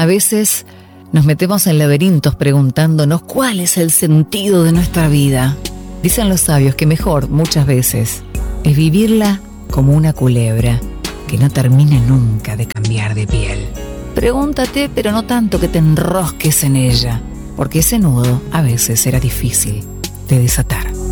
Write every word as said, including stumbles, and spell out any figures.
A veces nos metemos en laberintos preguntándonos cuál es el sentido de nuestra vida. Dicen los sabios que mejor, muchas veces, es vivirla como una culebra que no termina nunca de cambiar de piel. Pregúntate, pero no tanto que te enrosques en ella, porque ese nudo a veces será difícil de desatar.